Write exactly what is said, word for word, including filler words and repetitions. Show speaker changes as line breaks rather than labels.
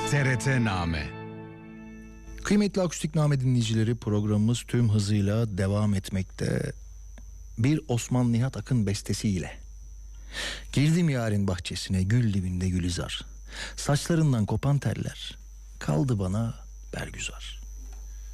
T R T Name.
Kıymetli Akustikname dinleyicileri, programımız tüm hızıyla devam etmekte. Bir Osman Nihat Akın bestesiyle. Girdim yarın bahçesine, gül dibinde gülizar. Saçlarından kopan teller kaldı bana bergüzar.